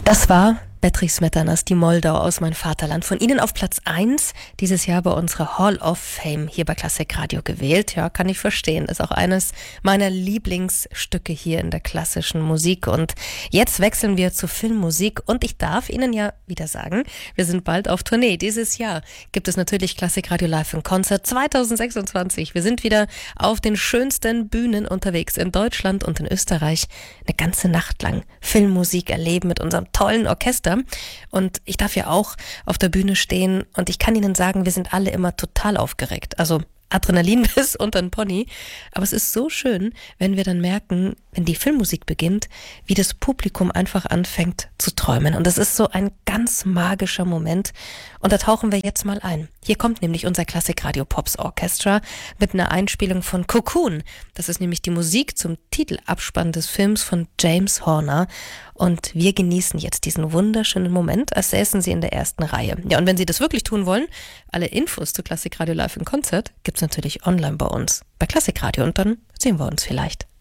Das war Beatrice Smetanas, die Moldau aus Mein Vaterland. Von Ihnen auf Platz 1 dieses Jahr bei unserer Hall of Fame hier bei Klassik Radio gewählt. Ja, kann ich verstehen. Ist auch eines meiner Lieblingsstücke hier in der klassischen Musik. Und jetzt wechseln wir zur Filmmusik. Und ich darf Ihnen ja wieder sagen, wir sind bald auf Tournee. Dieses Jahr gibt es natürlich Klassik Radio Live in Concert 2026. Wir sind wieder auf den schönsten Bühnen unterwegs in Deutschland und in Österreich. Eine ganze Nacht lang Filmmusik erleben mit unserem tollen Orchester. Und ich darf ja auch auf der Bühne stehen und ich kann Ihnen sagen, wir sind alle immer total aufgeregt. Also Adrenalin bis unter den Pony. Aber es ist so schön, wenn wir dann merken, wenn die Filmmusik beginnt, wie das Publikum einfach anfängt zu träumen. Und das ist so ein ganz magischer Moment. Und da tauchen wir jetzt mal ein. Hier kommt nämlich unser Klassik Radio Pops Orchestra mit einer Einspielung von Cocoon. Das ist nämlich die Musik zum Titelabspann des Films von James Horner. Und wir genießen jetzt diesen wunderschönen Moment, als säßen Sie in der ersten Reihe. Ja, und wenn Sie das wirklich tun wollen, alle Infos zu Klassik Radio Live in Concert gibt's natürlich online bei uns, bei Klassik Radio. Und dann sehen wir uns vielleicht.